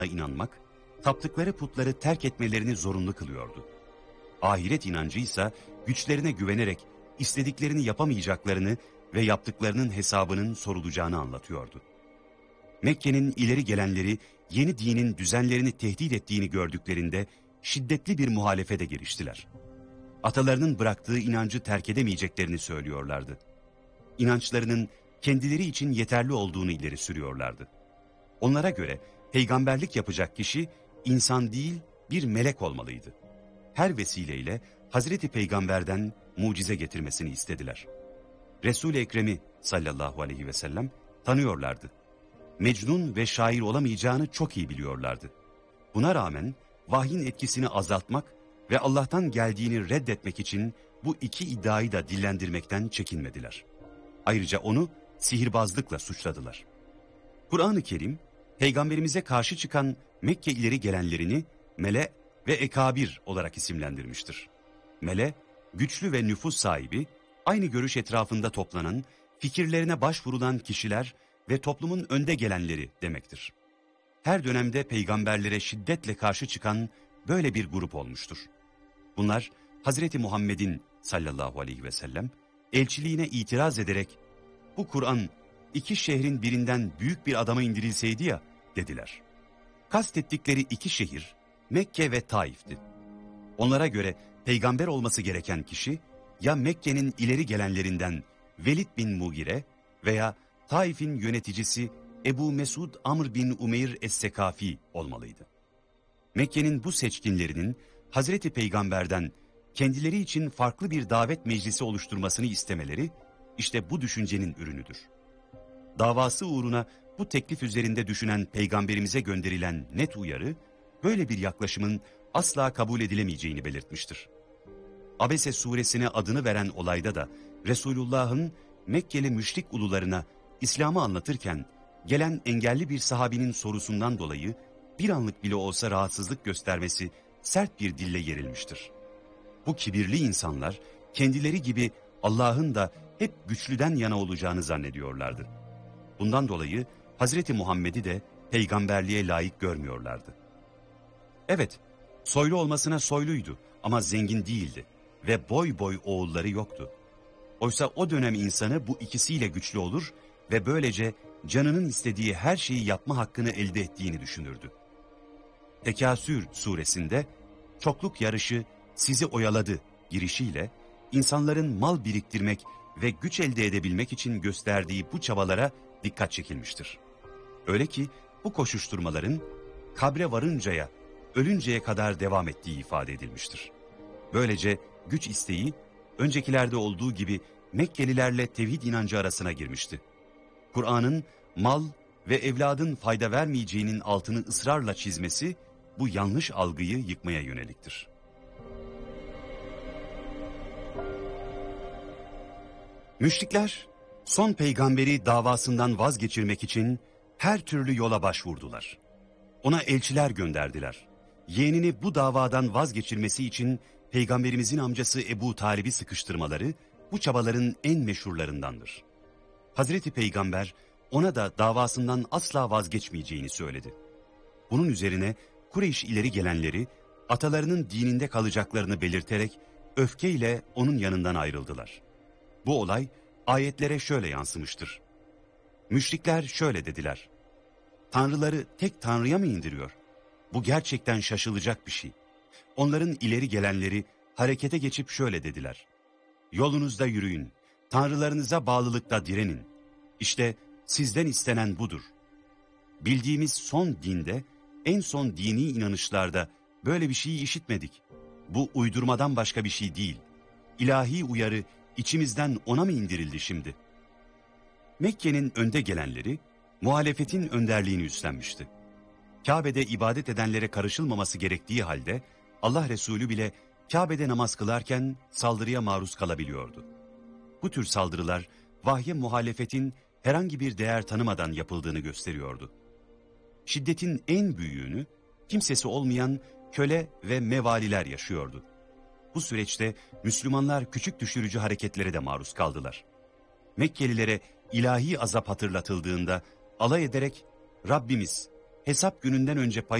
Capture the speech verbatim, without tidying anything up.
inanmak, taptıkları putları terk etmelerini zorunlu kılıyordu. Ahiret inancı ise güçlerine güvenerek istediklerini yapamayacaklarını ve yaptıklarının hesabının sorulacağını anlatıyordu. Mekke'nin ileri gelenleri yeni dinin düzenlerini tehdit ettiğini gördüklerinde şiddetli bir muhalefete giriştiler. Atalarının bıraktığı inancı terk edemeyeceklerini söylüyorlardı. İnançlarının kendileri için yeterli olduğunu ileri sürüyorlardı. Onlara göre peygamberlik yapacak kişi insan değil bir melek olmalıydı. Her vesileyle Hazreti Peygamber'den mucize getirmesini istediler. Resul-i Ekrem'i sallallahu aleyhi ve sellem tanıyorlardı. Mecnun ve şair olamayacağını çok iyi biliyorlardı. Buna rağmen vahyin etkisini azaltmak ve Allah'tan geldiğini reddetmek için bu iki iddiayı da dillendirmekten çekinmediler. Ayrıca onu sihirbazlıkla suçladılar. Kur'an-ı Kerim, Peygamberimize karşı çıkan Mekke ileri gelenlerini mele ve ekabir olarak isimlendirmiştir. Mele, güçlü ve nüfuz sahibi, aynı görüş etrafında toplanan, fikirlerine başvurulan kişiler ve toplumun önde gelenleri demektir. Her dönemde peygamberlere şiddetle karşı çıkan böyle bir grup olmuştur. Bunlar Hazreti Muhammed'in sallallahu aleyhi ve sellem elçiliğine itiraz ederek bu Kur'an iki şehrin birinden büyük bir adama indirilseydi ya dediler. Kastettikleri iki şehir Mekke ve Taif'ti. Onlara göre peygamber olması gereken kişi ya Mekke'nin ileri gelenlerinden Velid bin Mugire veya Taif'in yöneticisi Ebu Mesud Amr bin Umeyr Es-Sekafi olmalıydı. Mekke'nin bu seçkinlerinin Hazreti Peygamber'den kendileri için farklı bir davet meclisi oluşturmasını istemeleri işte bu düşüncenin ürünüdür. Davası uğruna bu teklif üzerinde düşünen peygamberimize gönderilen net uyarı, böyle bir yaklaşımın asla kabul edilemeyeceğini belirtmiştir. Abese suresine adını veren olayda da Resulullah'ın Mekkeli müşrik ulularına İslam'ı anlatırken gelen engelli bir sahabinin sorusundan dolayı bir anlık bile olsa rahatsızlık göstermesi sert bir dille yerilmiştir. Bu kibirli insanlar kendileri gibi Allah'ın da hep güçlüden yana olacağını zannediyorlardı. Bundan dolayı Hazreti Muhammed'i de peygamberliğe layık görmüyorlardı. Evet, soylu olmasına soyluydu ama zengin değildi ve boy boy oğulları yoktu. Oysa o dönem insanı bu ikisiyle güçlü olur ve böylece canının istediği her şeyi yapma hakkını elde ettiğini düşünürdü. Tekasür suresinde çokluk yarışı sizi oyaladı girişiyle insanların mal biriktirmek ve güç elde edebilmek için gösterdiği bu çabalara dikkat çekilmiştir. Öyle ki bu koşuşturmaların kabre varıncaya, ölünceye kadar devam ettiği ifade edilmiştir. Böylece güç isteği öncekilerde olduğu gibi Mekkelilerle tevhid inancı arasına girmişti. Kur'an'ın mal ve evladın fayda vermeyeceğinin altını ısrarla çizmesi bu yanlış algıyı yıkmaya yöneliktir. Müşrikler son peygamberi davasından vazgeçirmek için her türlü yola başvurdular. Ona elçiler gönderdiler. Yeğenini bu davadan vazgeçirmesi için peygamberimizin amcası Ebu Talib'i sıkıştırmaları bu çabaların en meşhurlarındandır. Hazreti Peygamber ona da davasından asla vazgeçmeyeceğini söyledi. Bunun üzerine Kureyş ileri gelenleri atalarının dininde kalacaklarını belirterek öfkeyle onun yanından ayrıldılar. Bu olay ayetlere şöyle yansımıştır. Müşrikler şöyle dediler. Tanrıları tek Tanrı'ya mı indiriyor? Bu gerçekten şaşılacak bir şey. Onların ileri gelenleri harekete geçip şöyle dediler. Yolunuzda yürüyün, tanrılarınıza bağlılıkta direnin. İşte sizden istenen budur. Bildiğimiz son dinde, en son dini inanışlarda böyle bir şeyi işitmedik. Bu uydurmadan başka bir şey değil. İlahi uyarı içimizden ona mı indirildi şimdi? Mekke'nin önde gelenleri muhalefetin önderliğini üstlenmişti. Kabe'de ibadet edenlere karışılmaması gerektiği halde Allah Resulü bile Kabe'de namaz kılarken saldırıya maruz kalabiliyordu. Bu tür saldırılar vahye muhalefetin herhangi bir değer tanımadan yapıldığını gösteriyordu. Şiddetin en büyüğünü kimsesi olmayan köle ve mevaliler yaşıyordu. Bu süreçte Müslümanlar küçük düşürücü hareketlere de maruz kaldılar. Mekkelilere ilahi azap hatırlatıldığında alay ederek Rabbimiz hesap gününden önce payı